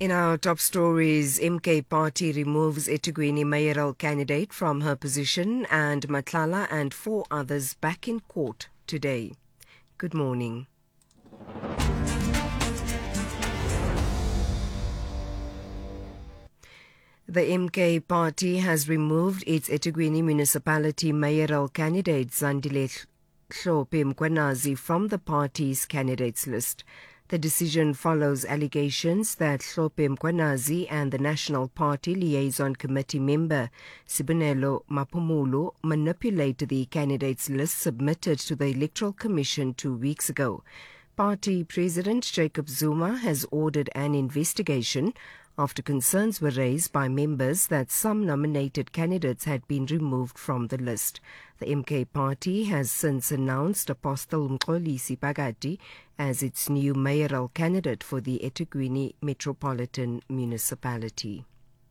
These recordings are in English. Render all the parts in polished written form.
In our top stories, MK Party removes eThekwini mayoral candidate from her position and Matlala and 4 others back in court today. Good morning. The MK Party has removed its eThekwini municipality mayoral candidate Zandile Hlophe Mkhwanazi from the party's candidates list. The decision follows allegations that Hlophe Mkhwanazi and the National Party Liaison Committee member Sibonelo Maphumulo manipulated the candidates list submitted to the Electoral Commission 2 weeks ago. Party President Jacob Zuma has ordered an investigation after concerns were raised by members that some nominated candidates had been removed from the list. The MK Party has since announced Apostle Mxolisi Phakathi as its new mayoral candidate for the eThekwini Metropolitan Municipality.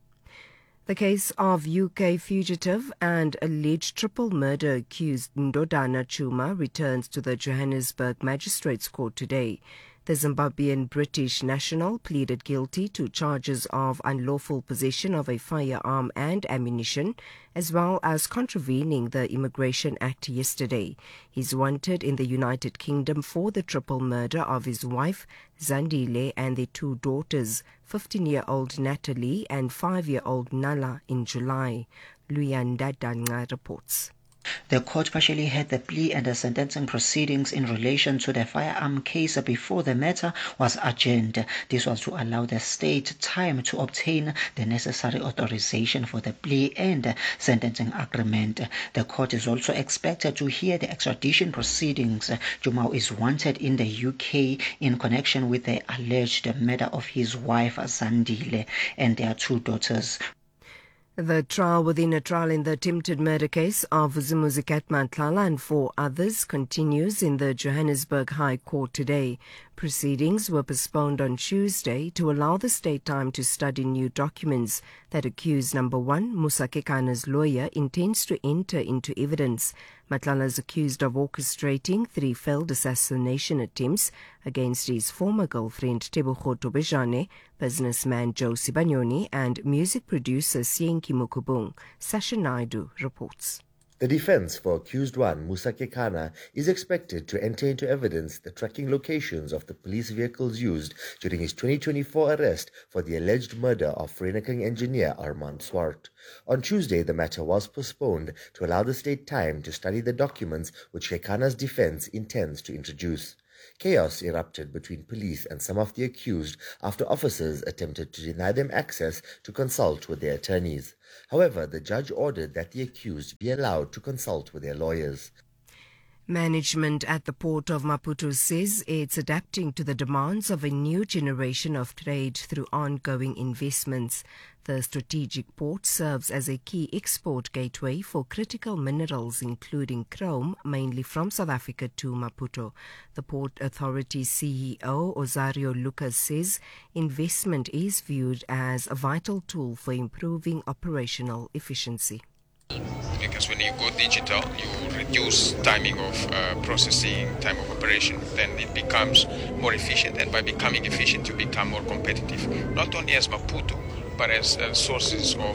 The case of UK fugitive and alleged triple murder accused Ndodana Chuma returns to the Johannesburg Magistrates Court today. The Zimbabwean British national pleaded guilty to charges of unlawful possession of a firearm and ammunition, as well as contravening the Immigration Act yesterday. He's wanted in the United Kingdom for the triple murder of his wife, Zandile, and their 2 daughters, 15-year-old Natalie and 5-year-old Nala, in July. Luyanda Danqa reports. The court partially heard the plea and the sentencing proceedings in relation to the firearm case before the matter was adjourned. This was to allow the state time to obtain the necessary authorization for the plea and sentencing agreement. The court is also expected to hear the extradition proceedings. Chuma is wanted in the UK in connection with the alleged murder of his wife Zandile and their 2 daughters. The trial within a trial in the attempted murder case of Zimuzikat Matlala and 4 others continues in the Johannesburg High Court today. Proceedings were postponed on Tuesday to allow the state time to study new documents that accused number 1, Musa Kekana's lawyer, intends to enter into evidence. Matlala is accused of orchestrating 3 failed assassination attempts against his former girlfriend Tebogo Tobejane, businessman Joe Sibanyoni, and music producer Sienki Mukubung. Sasha Naidu reports. The defense for accused 1, Musa Kekana, is expected to enter into evidence the tracking locations of the police vehicles used during his 2024 arrest for the alleged murder of Vereniging engineer Armand Swart. On Tuesday, the matter was postponed to allow the state time to study the documents which Kekana's defense intends to introduce. Chaos erupted between police and some of the accused after officers attempted to deny them access to consult with their attorneys. However, the judge ordered that the accused be allowed to consult with their lawyers. Management at the port of Maputo says it's adapting to the demands of a new generation of trade through ongoing investments. The strategic port serves as a key export gateway for critical minerals including chrome, mainly from South Africa to Maputo. The Port Authority CEO Osario Lucas says investment is viewed as a vital tool for improving operational efficiency. Because when you go digital, you reduce timing of processing, time of operation, then it becomes more efficient, and by becoming efficient you become more competitive, not only as Maputo, but as sources of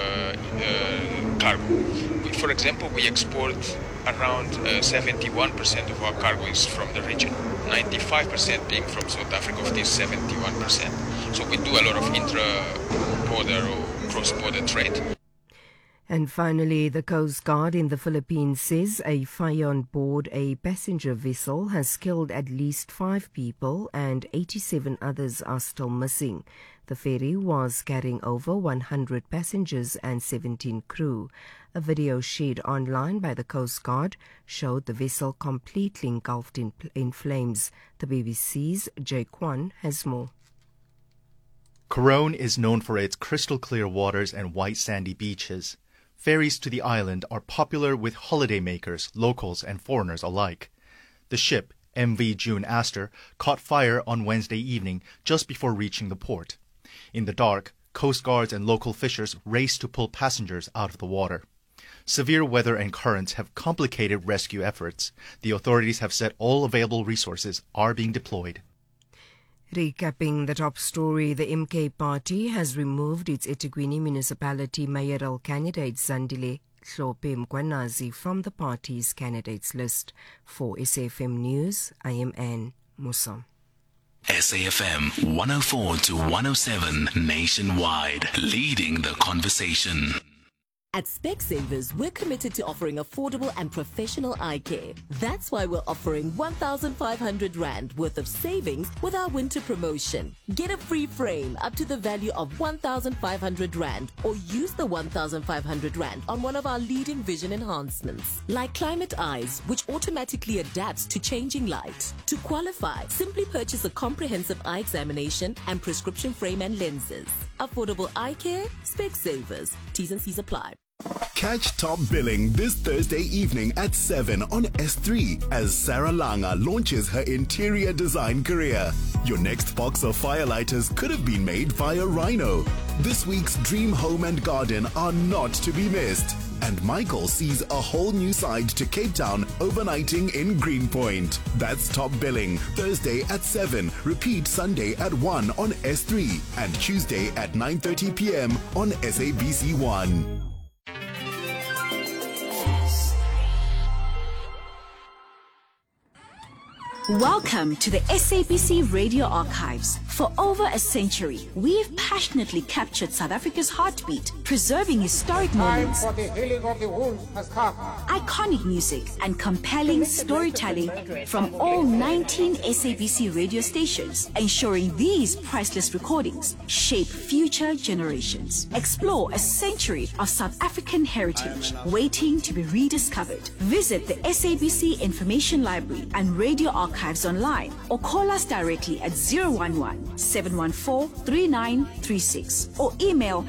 cargo. For example, we export around 71% of our cargo is from the region, 95% being from South Africa of this 71%. So we do a lot of intra-border or cross-border trade. And finally, the Coast Guard in the Philippines says a fire on board a passenger vessel has killed at least 5 people and 87 others are still missing. The ferry was carrying over 100 passengers and 17 crew. A video shared online by the Coast Guard showed the vessel completely engulfed in flames. The BBC's Jay Kwan has more. Corone is known for its crystal clear waters and white sandy beaches. Ferries to the island are popular with holidaymakers, locals and foreigners alike. The ship, MV June Astor, caught fire on Wednesday evening just before reaching the port. In the dark, Coast Guards and local fishers raced to pull passengers out of the water. Severe weather and currents have complicated rescue efforts. The authorities have said all available resources are being deployed. Recapping the top story, the MK party has removed its eThekwini municipality mayoral candidate Zandile Hlophe Mkhwanazi from the party's candidates list. For SAFM News, I am Anne Musa. SAFM 104 to 107 nationwide, leading the conversation. At Specsavers, we're committed to offering affordable and professional eye care. That's why we're offering 1,500 Rand worth of savings with our winter promotion. Get a free frame up to the value of 1,500 Rand or use the 1,500 Rand on one of our leading vision enhancements, like Climate Eyes, which automatically adapts to changing light. To qualify, simply purchase a comprehensive eye examination and prescription frame and lenses. Affordable eye care, Specsavers. T's and C's apply. Catch Top Billing this Thursday evening at 7 on S3 as Sarah Langa launches her interior design career. Your next box of firelighters could have been made via Rhino. This week's Dream Home and Garden are not to be missed. And Michael sees a whole new side to Cape Town overnighting in Greenpoint. That's Top Billing, Thursday at 7. Repeat Sunday at 1 on S3 and Tuesday at 9:30 p.m. on SABC 1. Welcome to the SABC Radio Archives. For over a century, we've passionately captured South Africa's heartbeat, preserving historic moments, for the healing of the wounds has come. Iconic music, and compelling storytelling from all 19 SABC radio stations, ensuring these priceless recordings shape future generations. Explore a century of South African heritage waiting to be rediscovered. Visit the SABC Information Library and Radio Archives online or call us directly at 011-714-3936 or email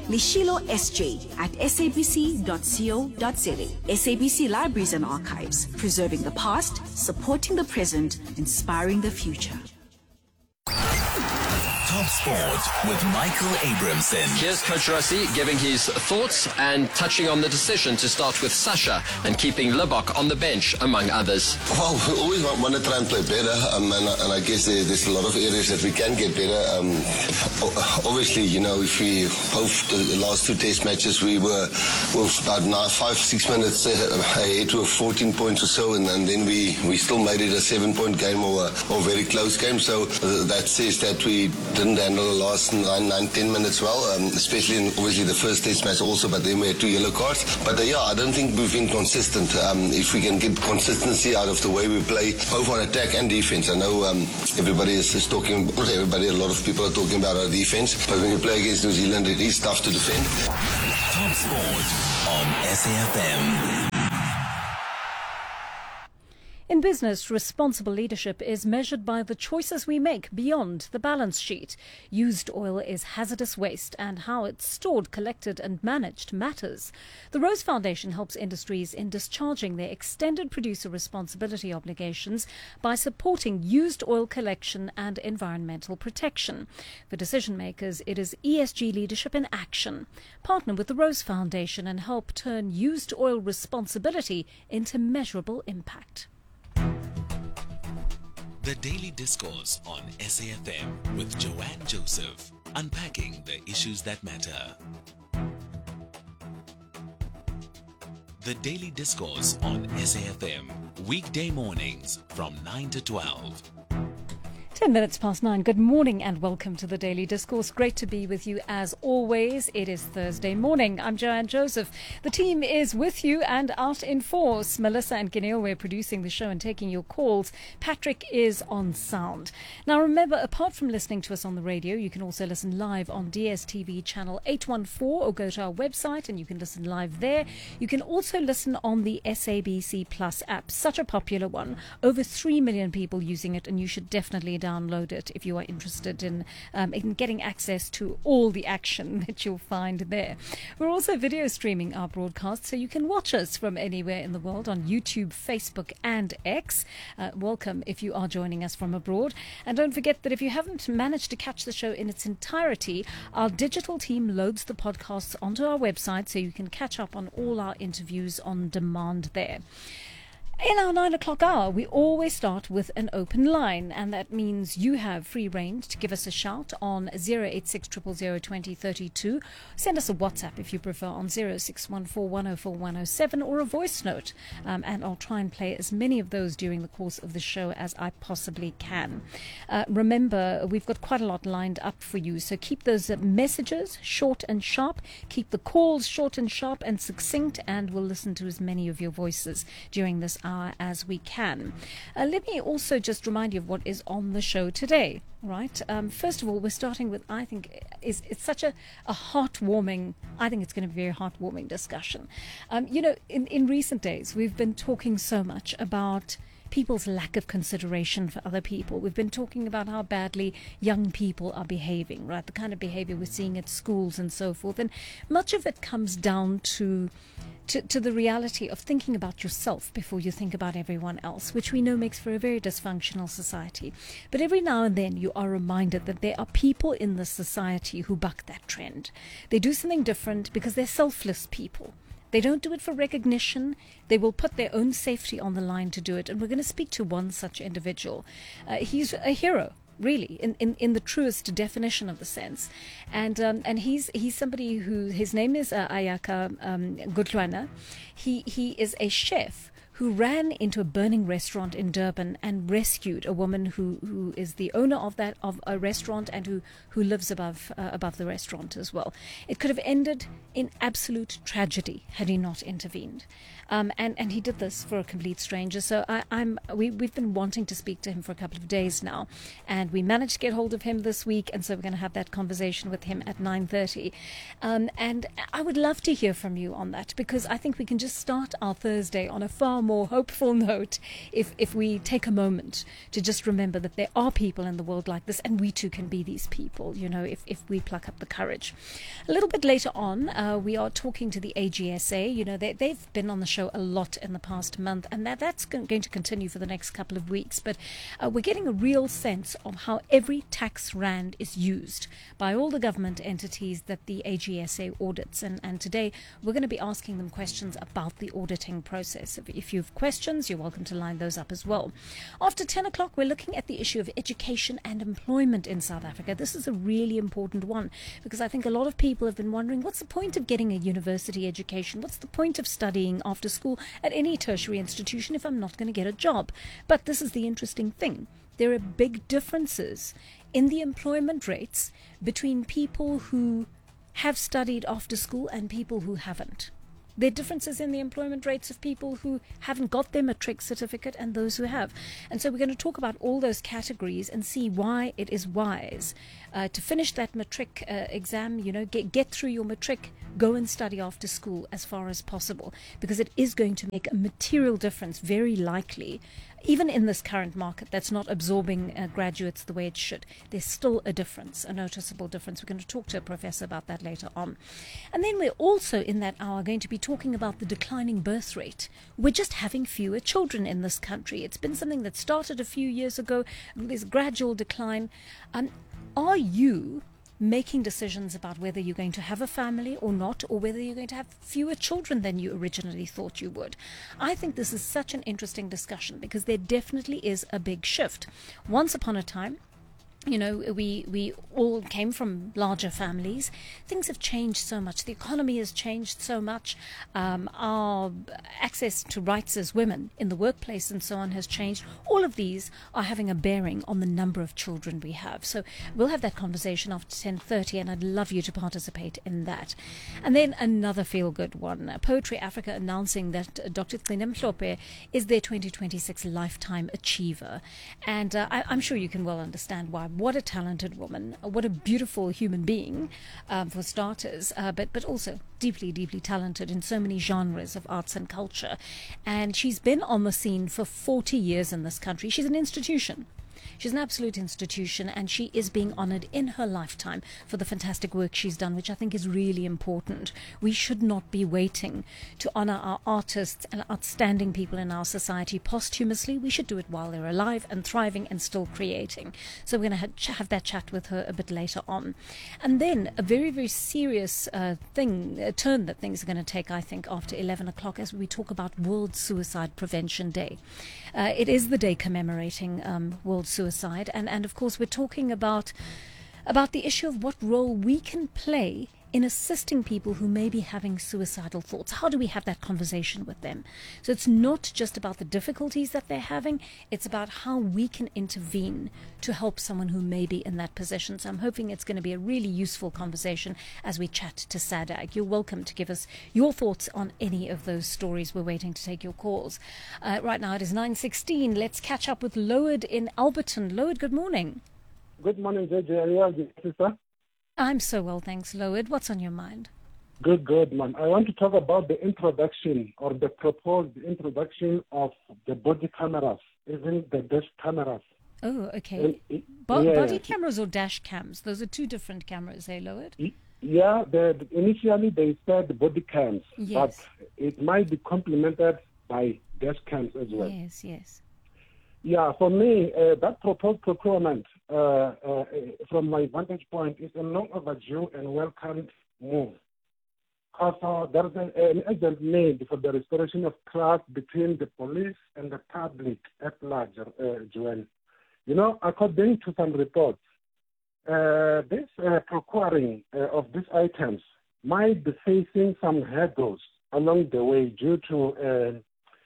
lishilosj@sabc.co.za. SABC Libraries and Archives, preserving the past, supporting the present, inspiring the future. Top Sport with Michael Abramson. Here's Coach Rossi giving his thoughts and touching on the decision to start with Sasha and keeping Libok on the bench, among others. Well, we always want to try and play better, and I guess there's a lot of areas that we can get better. Obviously, you know, if we both the last two test matches, we were about 5-6 minutes ahead to 14 points or so, and then we still made it a 7-point game or a very close game. So that says that we didn't handle the last 9-10 minutes well, especially in obviously the first test match also, but then we had 2 yellow cards. But yeah, I don't think we've been consistent. If we can get consistency out of the way we play, both on attack and defense. I know everybody is talking, not everybody, a lot of people are talking about our defense, but when you play against New Zealand, it is tough to defend. Top Sport on SAFM. In business, responsible leadership is measured by the choices we make beyond the balance sheet. Used oil is hazardous waste, and how it's stored, collected and managed matters. The Rose Foundation helps industries in discharging their extended producer responsibility obligations by supporting used oil collection and environmental protection. For decision makers, it is ESG leadership in action. Partner with the Rose Foundation and help turn used oil responsibility into measurable impact. The Daily Discourse on SAFM with Joanne Joseph, unpacking the issues that matter. The Daily Discourse on SAFM, weekday mornings from 9 to 12. 10 minutes past 9. Good morning and welcome to the Daily Discourse. Great to be with you as always. It is Thursday morning. I'm Joanne Joseph. The team is with you and out in force. Melissa and Ginil, we're producing the show and taking your calls. Patrick is on sound. Now remember, apart from listening to us on the radio, you can also listen live on DSTV channel 814 or go to our website and you can listen live there. You can also listen on the SABC Plus app, such a popular one. Over 3 million people using it, and you should definitely download it if you are interested in getting access to all the action that you'll find there. We're also video streaming our broadcast, so you can watch us from anywhere in the world on YouTube, Facebook and X. Welcome if you are joining us from abroad. And don't forget that if you haven't managed to catch the show in its entirety, our digital team loads the podcasts onto our website so you can catch up on all our interviews on demand there. In our 9 o'clock hour, we always start with an open line, and that means you have free rein to give us a shout on 086 000 2032. Send us a WhatsApp if you prefer on 0614 104 107 or a voice note, and I'll try and play as many of those during the course of the show as I possibly can. Remember, we've got quite a lot lined up for you, so keep those messages short and sharp, keep the calls short and sharp and succinct, and we'll listen to as many of your voices during this hour as we can. Let me also just remind you of what is on the show today. Right. First of all, we're starting with, I think, it's such a heartwarming, I think it's going to be a very heartwarming discussion. In recent days, we've been talking so much about people's lack of consideration for other people. We've been talking about how badly young people are behaving, right? The kind of behavior we're seeing at schools and so forth. And much of it comes down to the reality of thinking about yourself before you think about everyone else, which we know makes for a very dysfunctional society. But every now and then you are reminded that there are people in the society who buck that trend. They do something different because they're selfless people. They don't do it for recognition. They will put their own safety on the line to do it. And we're going to speak to one such individual. He's a hero, really, in the truest definition of the sense. And he's somebody who, his name is Ayaka Gutlwana. He is a chef who ran into a burning restaurant in Durban and rescued a woman who is the owner of a restaurant and who lives above the restaurant as well. It could have ended in absolute tragedy had he not intervened. And he did this for a complete stranger. So we've been wanting to speak to him for a couple of days now, and we managed to get hold of him this week, and so we're going to have that conversation with him at 9:30. And I would love to hear from you on that, because I think we can just start our Thursday on a far more hopeful note if we take a moment to just remember that there are people in the world like this, and we too can be these people, if we pluck up the courage. A little bit later on, we are talking to the AGSA. They've been on the show a lot in the past month, and that's going to continue for the next couple of weeks. But we're getting a real sense of how every tax rand is used by all the government entities that the AGSA audits. And today we're going to be asking them questions about the auditing process. If you have questions, you're welcome to line those up as well. After 10 o'clock, we're looking at the issue of education and employment in South Africa. This is a really important one, because I think a lot of people have been wondering, what's the point of getting a university education? What's the point of studying after school at any tertiary institution if I'm not going to get a job? But this is the interesting thing. There are big differences in the employment rates between people who have studied after school and people who haven't. There are differences in the employment rates of people who haven't got their matric certificate and those who have. And so we're going to talk about all those categories and see why it is wise to finish that matric exam, get through your matric, go and study after school as far as possible, because it is going to make a material difference, very likely, even in this current market that's not absorbing graduates the way it should. There's still a difference, a noticeable difference. We're going to talk to a professor about that later on. And then we're also in that hour going to be talking about the declining birth rate. We're just having fewer children in this country. It's been something that started a few years ago, this gradual decline. Are you making decisions about whether you're going to have a family or not, or whether you're going to have fewer children than you originally thought you would? I think this is such an interesting discussion, because there definitely is a big shift. Once upon a time, we all came from larger families. Things have changed so much. The economy has changed so much. Our access to rights as women in the workplace and so on has changed. All of these are having a bearing on the number of children we have. So we'll have that conversation after 10:30, and I'd love you to participate in that. And then another feel-good one. Poetry Africa announcing that Dr. Gcine Mhlophe is their 2026 Lifetime Achiever. And I'm sure you can well understand why. What a talented woman, what a beautiful human being, for starters, but also deeply, deeply talented in so many genres of arts and culture. And she's been on the scene for 40 years in this country. She's an institution. She's an absolute institution, and she is being honoured in her lifetime for the fantastic work she's done, which I think is really important. We should not be waiting to honour our artists and outstanding people in our society posthumously. We should do it while they're alive and thriving and still creating. So we're going to have that chat with her a bit later on. And then a very, very serious turn that things are going to take, I think, after 11 o'clock as we talk about World Suicide Prevention Day. It is the day commemorating world suicide, and of course we're talking about the issue of what role we can play in assisting people who may be having suicidal thoughts. How do we have that conversation with them? So it's not just about the difficulties that they're having, it's about how we can intervene to help someone who may be in that position. So I'm hoping it's going to be a really useful conversation as we chat to SADAG. You're welcome to give us your thoughts on any of those stories. We're waiting to take your calls. Right now it is 9:16. Let's catch up with Load in Alberton. Load, good morning. Good morning, JJ. Sister. I'm so well, thanks, Load. What's on your mind? Good, man. I want to talk about the introduction or the proposed introduction of the body cameras, even the dash cameras. Oh, okay. Body cameras or dash cams? Those are two different cameras, eh, Load? Yeah, initially they said body cams, but it might be complemented by dash cams as well. Yes. Yeah, for me, that proposed procurement, from my vantage point, is a long overdue and welcomed move. Because there is an urgent need for the restoration of trust between the police and the public at large, Joanne. You know, according to some reports, this procuring of these items might be facing some hurdles along the way due to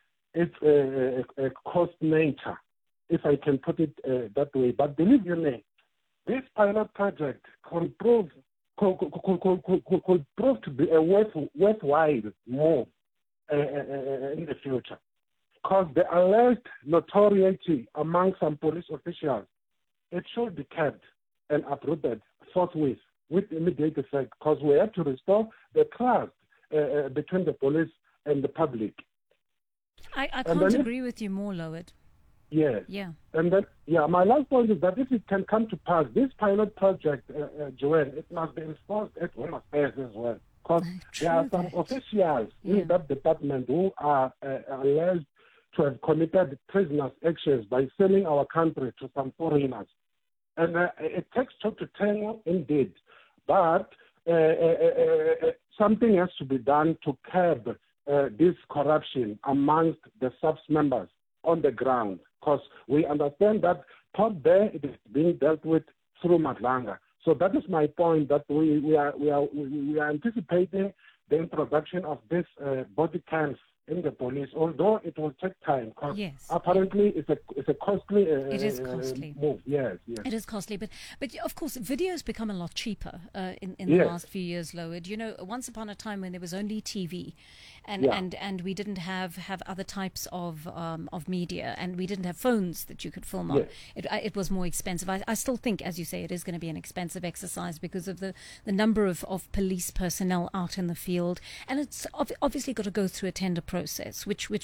its cost nature, if I can put it that way. But believe you me, this pilot project could prove to be a worthwhile move in the future. Because the alleged notoriety among some police officials, it should be kept and uprooted forthwith with immediate effect, because we have to restore the trust between the police and the public. I can't agree with you more, Load. Yes. Yeah. And then, my last point is that if it can come to pass, this pilot project, Joanne, it must be enforced at Home Affairs as well. Because there are some officials in that department who are alleged to have committed treasonous actions by selling our country to some foreigners. And it takes two to tango indeed. But something has to be done to curb this corruption amongst the SAPS members on the ground, because we understand that top there it is being dealt with through Madlanga. So that is my point, that we are anticipating the introduction of this body cams in the police, although it will take time, because apparently it's a costly move. Yes. It is costly, but of course videos become a lot cheaper in the last few years, Lowered. You know, once upon a time when there was only TV, and we didn't have other types of media, and we didn't have phones that you could film on. It was more expensive. I still think, as you say, it is going to be an expensive exercise because of the number of police personnel out in the field, and it's obviously got to go through a tender process, which